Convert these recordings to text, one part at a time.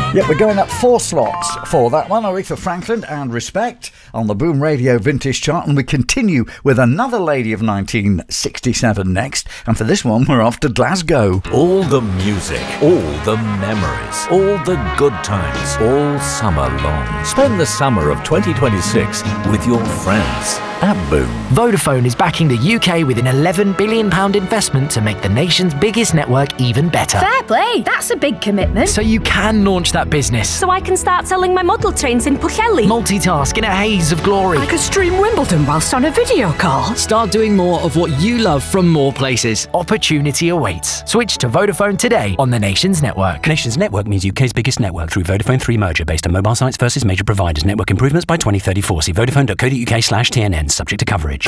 Yep, we're going up 4 slots for that one. Aretha Franklin and Respect on the Boom Radio Vintage Chart. And we continue with another lady of 1967 next. And for this one, we're off to Glasgow. All the music, all the memories, all the good times, all summer long. Spend the summer of 2026 with your friends at Boom. Vodafone is backing the UK with an £11 billion investment to make the nation's biggest network even better. Fair play, that's a big commitment. So you can launch that business. So I can start selling my model trains in Pwllheli. Multitask in a haze of glory. I could stream Wimbledon whilst on a video call. Start doing more of what you love from more places. Opportunity awaits. Switch to Vodafone today on the Nations Network. Nations Network means UK's biggest network through Vodafone 3 merger based on mobile sites versus major providers. Network improvements by 2034. See vodafone.co.uk/TNN. Subject to coverage.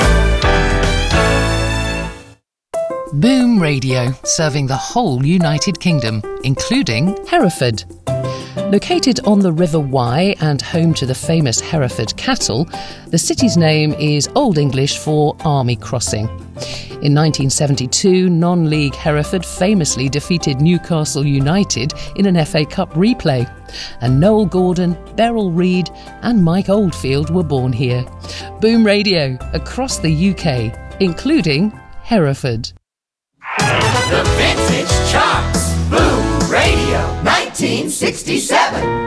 Boom Radio, serving the whole United Kingdom, including Hereford. Located on the River Wye and home to the famous Hereford cattle, the city's name is Old English for Army Crossing. In 1972, non-league Hereford famously defeated Newcastle United in an FA Cup replay. And Noel Gordon, Beryl Reid and Mike Oldfield were born here. Boom Radio, across the UK, including Hereford. The Vintage Charts, Boom Radio, 1967.